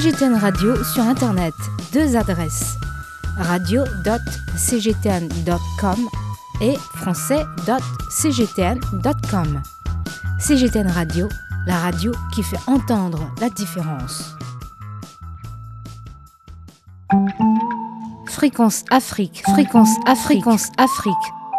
CGTN Radio sur Internet. 2 adresses. radio.cgtn.com et français.cgtn.com. CGTN Radio, la radio qui fait entendre la différence. Fréquence Afrique, fréquence Afrique, fréquence Afrique.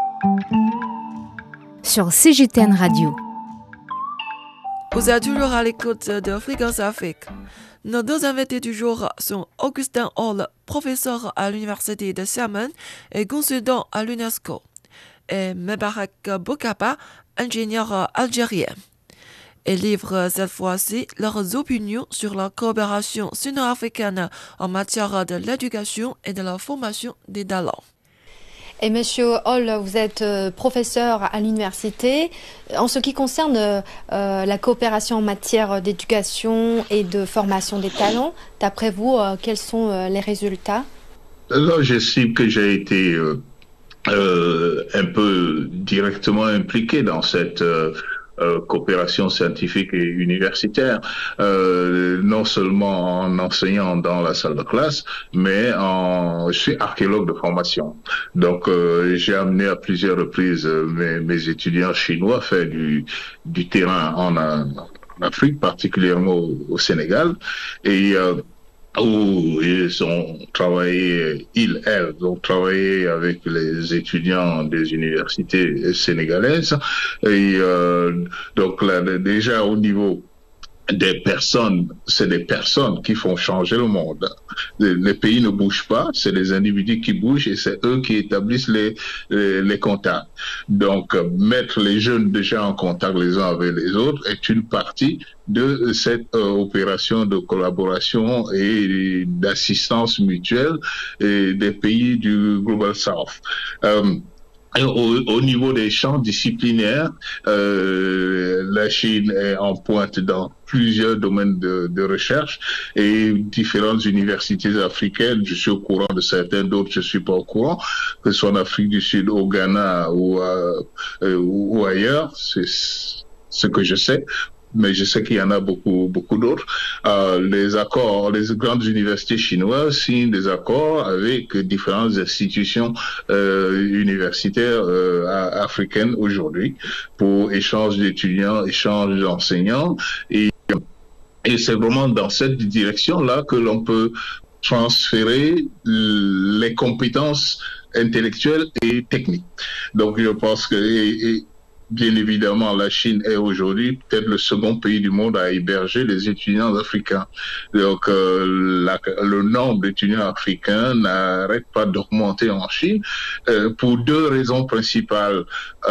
Sur CGTN Radio. Vous êtes toujours à l'écoute de Fréquence Afrique. Nos 2 invités du jour sont Augustin Hall, professeur à l'université de Xiamen et consultant à l'UNESCO, et Mebarak Boukaba, ingénieur algérien. Ils livrent cette fois-ci leurs opinions sur la coopération sino-africaine en matière de l'éducation et de la formation des talents. Et Monsieur Hall, vous êtes professeur à l'université. En ce qui concerne la coopération en matière d'éducation et de formation des talents, d'après vous, quels sont les résultats? Alors, j'estime que j'ai été un peu directement impliqué dans cette coopération scientifique et universitaire, non seulement en enseignant dans la salle de classe, mais je suis archéologue de formation. Donc, j'ai amené à plusieurs reprises mes étudiants chinois faire du terrain en Afrique, particulièrement au Sénégal, et où elles ont travaillé avec les étudiants des universités sénégalaises. Et donc là, déjà au niveau des personnes, c'est des personnes qui font changer le monde. Les pays ne bougent pas, c'est les individus qui bougent et c'est eux qui établissent les contacts. Donc, mettre les jeunes déjà en contact les uns avec les autres est une partie de cette opération de collaboration et d'assistance mutuelle des pays du Global South. Au niveau des champs disciplinaires, la Chine est en pointe dans plusieurs domaines de recherche et différentes universités africaines. Je suis au courant de certains, d'autres je suis pas au courant, que ce soit en Afrique du Sud, au Ghana ou ailleurs. C'est ce que je sais. Mais je sais qu'il y en a beaucoup d'autres. Les grandes universités chinoises signent des accords avec différentes institutions universitaires africaines aujourd'hui pour échange d'étudiants, échange d'enseignants. Et c'est vraiment dans cette direction-là que l'on peut transférer les compétences intellectuelles et techniques. Donc, je pense que bien évidemment, la Chine est aujourd'hui peut-être le second pays du monde à héberger les étudiants africains. Donc, le nombre d'étudiants africains n'arrête pas d'augmenter en Chine pour 2 raisons principales.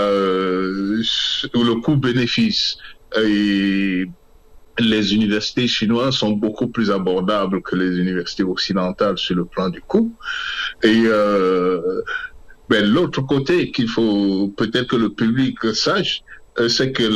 Le coût-bénéfice et les universités chinoises sont beaucoup plus abordables que les universités occidentales sur le plan du coût. Et mais l'autre côté qu'il faut peut-être que le public sache, c'est que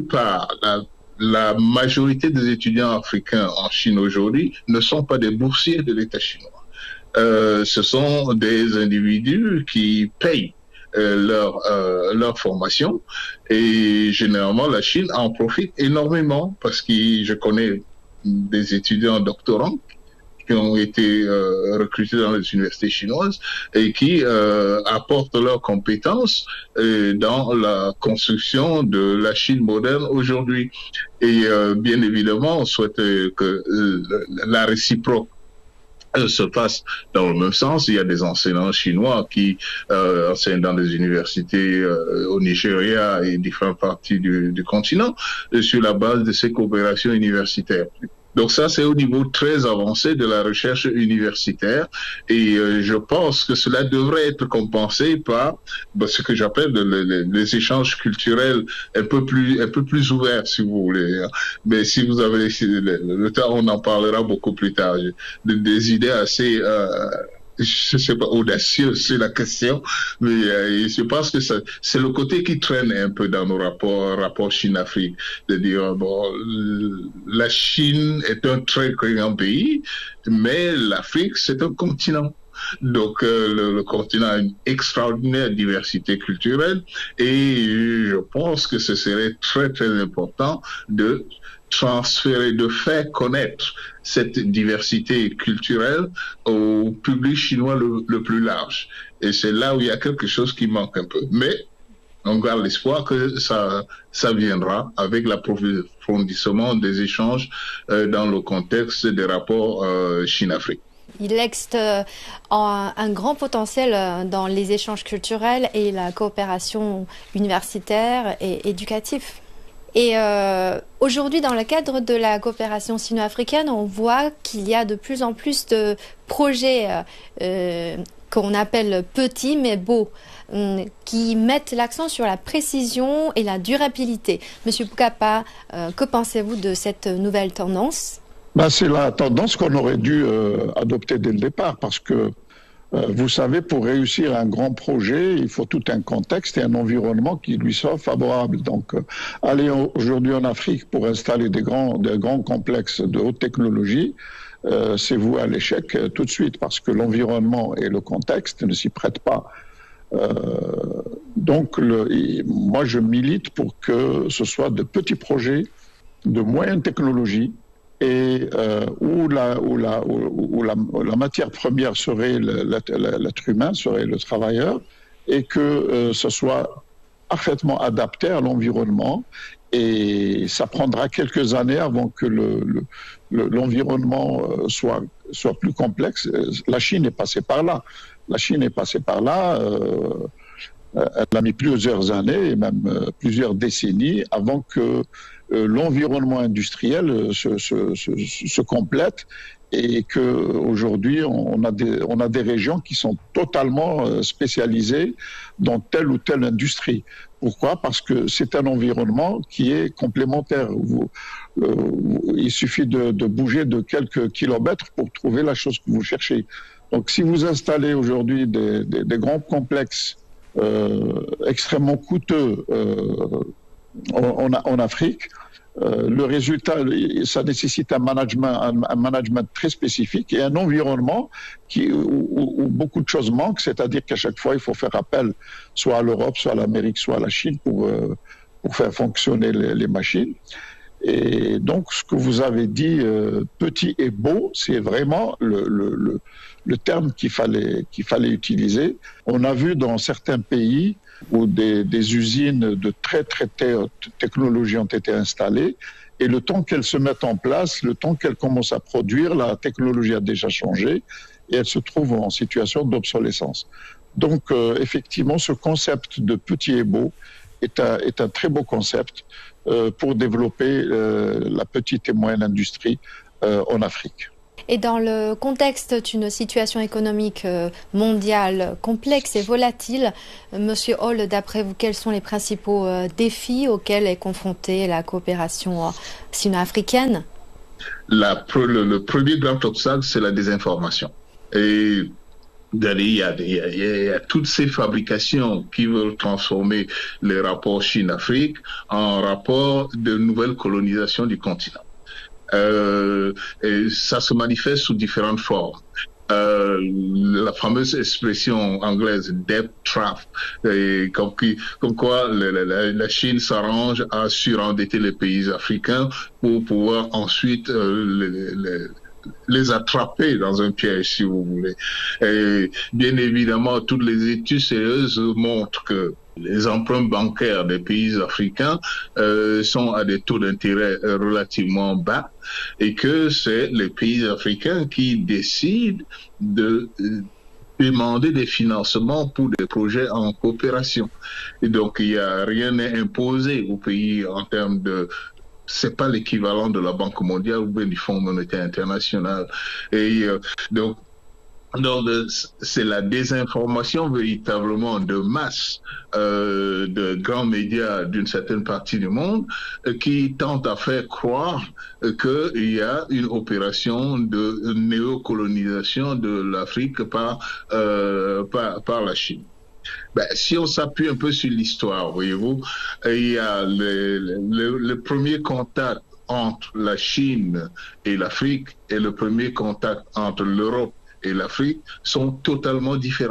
la majorité des étudiants africains en Chine aujourd'hui ne sont pas des boursiers de l'État chinois. Ce sont des individus qui payent leur formation et généralement la Chine en profite énormément parce que je connais des étudiants doctorants qui ont été recrutés dans les universités chinoises et qui apportent leurs compétences dans la construction de la Chine moderne aujourd'hui. Et bien évidemment, on souhaite que la réciproque se passe dans le même sens. Il y a des enseignants chinois qui enseignent dans des universités au Nigeria et différentes parties du continent sur la base de ces coopérations universitaires. Donc ça, c'est au niveau très avancé de la recherche universitaire et je pense que cela devrait être compensé par ce que j'appelle les échanges culturels un peu plus ouverts, si vous voulez. Mais si vous avez le temps, on en parlera beaucoup plus tard. Des idées assez je sais pas, audacieux sur la question, mais je pense que c'est le côté qui traîne un peu dans nos rapports Chine-Afrique, de dire, bon, la Chine est un très grand pays, mais l'Afrique, c'est un continent. Donc, le continent a une extraordinaire diversité culturelle et je pense que ce serait très, très important de transférer, de faire connaître cette diversité culturelle au public chinois le plus large. Et c'est là où il y a quelque chose qui manque un peu. Mais on garde l'espoir que ça viendra avec l'approfondissement des échanges dans le contexte des rapports Chine-Afrique. Il existe un grand potentiel dans les échanges culturels et la coopération universitaire et éducative. Et aujourd'hui, dans le cadre de la coopération sino-africaine, on voit qu'il y a de plus en plus de projets qu'on appelle petits mais beaux, qui mettent l'accent sur la précision et la durabilité. Monsieur Poukapa, que pensez-vous de cette nouvelle tendance ? C'est la tendance qu'on aurait dû adopter dès le départ, parce que vous savez, pour réussir un grand projet, il faut tout un contexte et un environnement qui lui soit favorable. Donc, aller aujourd'hui en Afrique pour installer des grands complexes de haute technologie, c'est voué à l'échec tout de suite, parce que l'environnement et le contexte ne s'y prêtent pas. Donc, moi, je milite pour que ce soit de petits projets, de moyenne technologie, et où la matière première serait l'être humain, serait le travailleur, et que ce soit parfaitement adapté à l'environnement. Et ça prendra quelques années avant que l'environnement soit plus complexe. La Chine est passée par là. Elle a mis plusieurs années et même plusieurs décennies avant que l'environnement industriel se complète, et qu'aujourd'hui on a des régions qui sont totalement spécialisées dans telle ou telle industrie. Pourquoi ? Parce que c'est un environnement qui est complémentaire. Il suffit de bouger de quelques kilomètres pour trouver la chose que vous cherchez. Donc si vous installez aujourd'hui des grands complexes extrêmement coûteux en Afrique, le résultat, ça nécessite un management très spécifique et un environnement où beaucoup de choses manquent, c'est-à-dire qu'à chaque fois, il faut faire appel soit à l'Europe, soit à l'Amérique, soit à la Chine pour faire fonctionner les machines. Et donc, ce que vous avez dit, petit et beau, c'est vraiment le terme qu'il fallait utiliser. On a vu dans certains pays où des usines de très très haute technologie ont été installées, et le temps qu'elles se mettent en place, le temps qu'elles commencent à produire, la technologie a déjà changé et elles se trouvent en situation d'obsolescence. Donc effectivement, ce concept de petit et beau est un très beau concept pour développer la petite et moyenne industrie en Afrique. Et dans le contexte d'une situation économique mondiale complexe et volatile, Monsieur Hall, d'après vous, quels sont les principaux défis auxquels est confrontée la coopération sino-africaine ? Le premier grand obstacle, c'est la désinformation. Et il y a toutes ces fabrications qui veulent transformer les rapports Chine-Afrique en rapports de nouvelle colonisation du continent. Et ça se manifeste sous différentes formes. La fameuse expression anglaise debt trap, comme quoi la Chine s'arrange à surendetter les pays africains pour pouvoir ensuite les attraper dans un piège, si vous voulez. Et bien évidemment, toutes les études sérieuses montrent que les emprunts bancaires des pays africains sont à des taux d'intérêt relativement bas, et que c'est les pays africains qui décident de demander des financements pour des projets en coopération. Et donc, rien n'est imposé aux pays en termes de... C'est pas l'équivalent de la Banque mondiale ou bien du Fonds monétaire international. Et donc, c'est la désinformation véritablement de masse de grands médias d'une certaine partie du monde qui tente à faire croire qu'il y a une opération de néocolonisation de l'Afrique par la Chine. Si on s'appuie un peu sur l'histoire, voyez-vous, il y a le premier contact entre la Chine et l'Afrique et le premier contact entre l'Europe et l'Afrique sont totalement différents.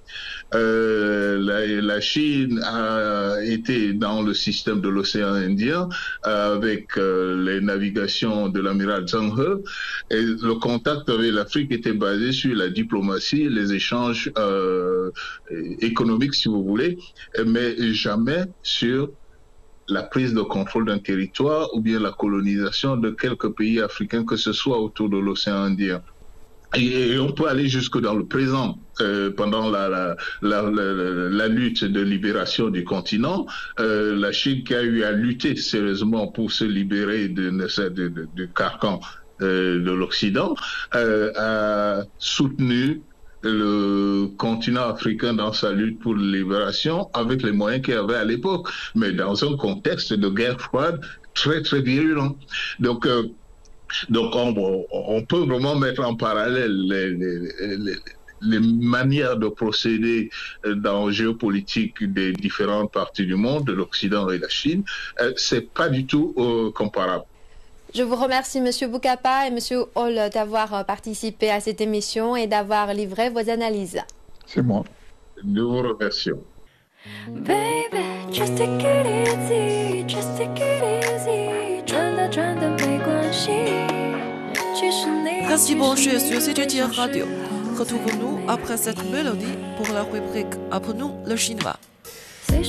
La Chine a été dans le système de l'océan Indien avec les navigations de l'amiral Zheng He, et le contact avec l'Afrique était basé sur la diplomatie, les échanges économiques, si vous voulez, mais jamais sur la prise de contrôle d'un territoire ou bien la colonisation de quelques pays africains, que ce soit autour de l'océan Indien. Et on peut aller jusque dans le présent. Pendant la lutte de libération du continent, la Chine, qui a eu à lutter sérieusement pour se libérer du carcan de l'Occident, a soutenu le continent africain dans sa lutte pour la libération avec les moyens qu'il avait à l'époque, mais dans un contexte de guerre froide très, très virulent. Donc on peut vraiment mettre en parallèle les manières de procéder dans la géopolitique des différentes parties du monde, de l'Occident et de la Chine. C'est pas du tout comparable. Je vous remercie, Monsieur Boukapa et Monsieur Hall, d'avoir participé à cette émission et d'avoir livré vos analyses. C'est moi. Nous vous remercions. Baby, just take it easy, just take it easy. 转的转的没关系。 Restez branchés sur CGTN Radio. Retrouvons-nous après cette mélodie pour la rubrique Apprenons le chinois.